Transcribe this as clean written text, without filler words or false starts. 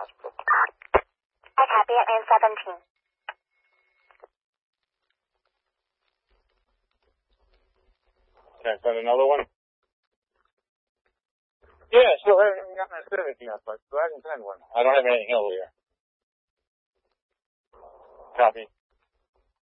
I copy it, man 17. Can I send another one? Yeah, still haven't got my Civic yet, but go ahead and send one. I don't have anything over here. Copy.